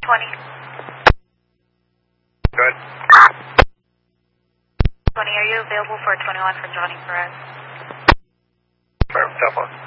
Good. 20, are you available for 21 for Johnny Perez? Telephone.